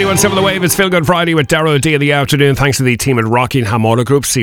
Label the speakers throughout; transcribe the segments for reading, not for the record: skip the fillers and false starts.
Speaker 1: 91.7 The Wave. It's Feel Good Friday with Darrow D in the afternoon. Thanks to the team at Rockingham Auto Group. See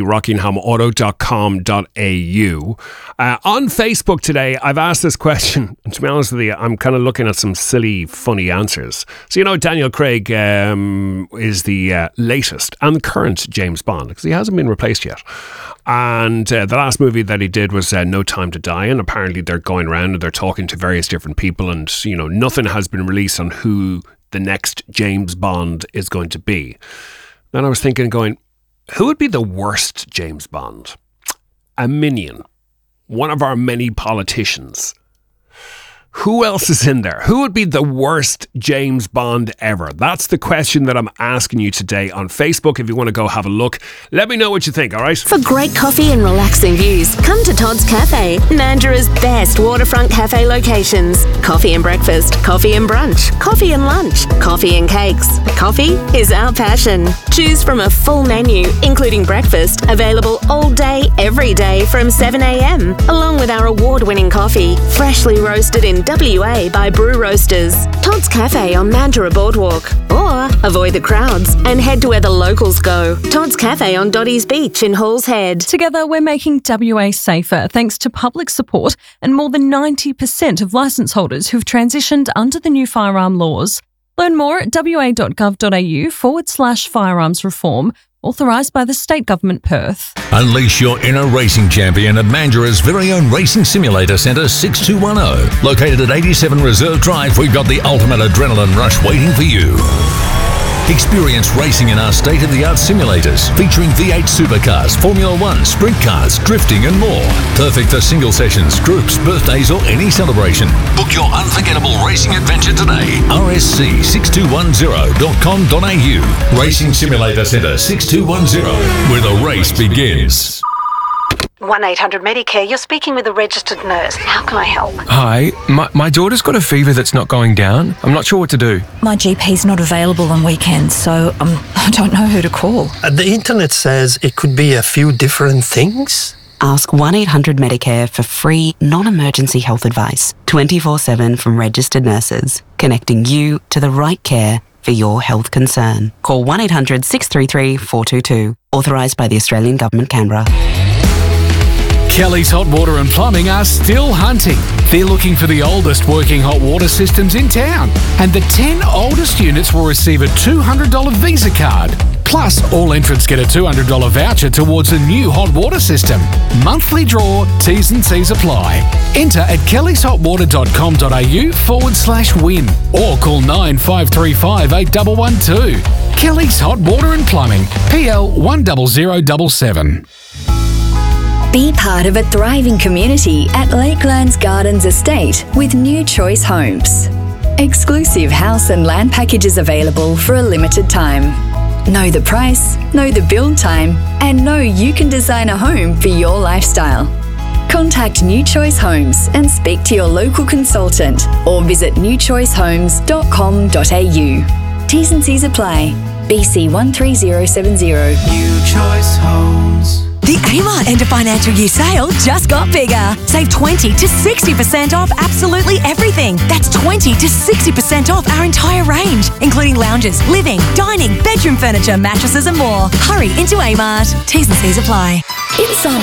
Speaker 1: rockinghamauto.com.au. On Facebook today, I've asked this question. And to be honest with you, I'm kind of looking at some silly, funny answers. So, you know, Daniel Craig is the latest and current James Bond, because he hasn't been replaced yet. And the last movie that he did was No Time to Die, and apparently they're going around and they're talking to various different people, and, you know, nothing has been released on who the next James Bond is going to be. Then I was thinking, who would be the worst James Bond? A minion. One of our many politicians. Who else is in there? Who would be the worst James Bond ever? That's the question that I'm asking you today on Facebook. If you want to go have a look, let me know what you think, all right?
Speaker 2: For great coffee and relaxing views, come to Todd's Cafe, Mandurah's best waterfront cafe locations. Coffee and breakfast, coffee and brunch, coffee and lunch, coffee and cakes. Coffee is our passion. Choose from a full menu, including breakfast, available all day, every day from 7 a.m, along with our award-winning coffee, freshly roasted in WA by Brew Roasters. Todd's Cafe on Mandurah Boardwalk. Or avoid the crowds and head to where the locals go. Todd's Cafe on Dotty's Beach in Halls Head.
Speaker 3: Together, we're making WA safer thanks to public support and more than 90% of licence holders who've transitioned under the new firearm laws. Learn more at wa.gov.au/firearms reform, authorised by the State Government Perth.
Speaker 4: Unleash your inner racing champion at Mandurah's very own Racing Simulator Centre 6210. Located at 87 Reserve Drive, we've got the ultimate adrenaline rush waiting for you. Experience racing in our state-of-the-art simulators, featuring V8 supercars, Formula One, sprint cars, drifting and more. Perfect for single sessions, groups, birthdays or any celebration. Book your unforgettable racing adventure today. rsc6210.com.au. Racing Simulator Centre 6210, where the race begins.
Speaker 5: 1-800-Medicare, you're speaking with a registered nurse. How can I help?
Speaker 6: Hi, my daughter's got a fever that's not going down. I'm not sure what to do.
Speaker 7: My GP's not available on weekends, so I don't know who to call.
Speaker 8: The internet says it could be a few different things.
Speaker 9: Ask 1-800-Medicare for free, non-emergency health advice, 24/7 from registered nurses, connecting you to the right care for your health concern. Call 1-800-633-422, authorised by the Australian Government, Canberra.
Speaker 10: Kelly's Hot Water and Plumbing are still hunting. They're looking for the oldest working hot water systems in town. And the 10 oldest units will receive a $200 Visa card. Plus, all entrants get a $200 voucher towards a new hot water system. Monthly draw, T's and C's apply. Enter at kellysHotWater.com.au/win or call 9535 8112. Kelly's Hot Water and Plumbing, PL 10077.
Speaker 11: Be part of a thriving community at Lakelands Gardens Estate with New Choice Homes. Exclusive house and land packages available for a limited time. Know the price, know the build time, and know you can design a home for your lifestyle. Contact New Choice Homes and speak to your local consultant or visit newchoicehomes.com.au. T's and C's apply. BC 13070.
Speaker 12: New Choice Homes.
Speaker 13: The Amart end of financial year sale just got bigger. Save 20 to 60% off absolutely everything. That's 20 to 60% off our entire range, including lounges, living, dining, bedroom furniture, mattresses and more. Hurry into Amart. T's and C's apply.
Speaker 11: Inside